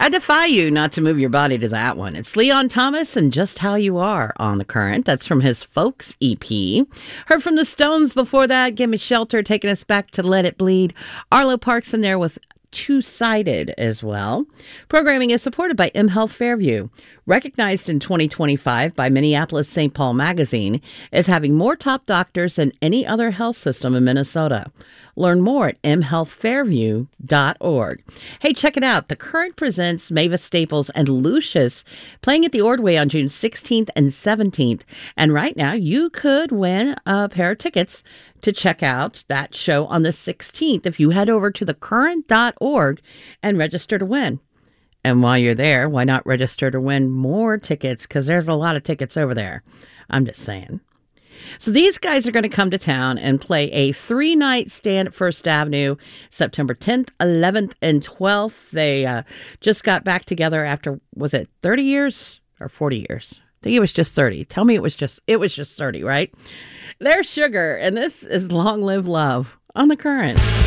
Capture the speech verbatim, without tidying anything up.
I defy you not to move your body to that one. It's Leon Thomas and Just How You Are on The Current. That's from his Folks E P. Heard from the Stones before that. Give Me Shelter, taking us back to Let It Bleed. Arlo Parks in there with Two-Sided as well. Programming is supported by mHealth Fairview, recognized in twenty twenty-five by Minneapolis Saint Paul Magazine as having more top doctors than any other health system in Minnesota. Learn more at m health fairview dot org. Hey, check it out. The Current presents Mavis Staples and Lucius playing at the Ordway on June sixteenth and seventeenth. And right now, you could win a pair of tickets to check out that show on the sixteenth if you head over to the current dot org and register to win. And while you're there, why not register to win more tickets? Because there's a lot of tickets over there. I'm just saying. So these guys are going to come to town and play a three-night stand at First Avenue, September tenth, eleventh, and twelfth. They uh, just got back together after, was it thirty years or forty years? I think it was just thirty. Tell me it was just, it was just thirty, right? They're Sugar, and this is Long Live Love on The Current.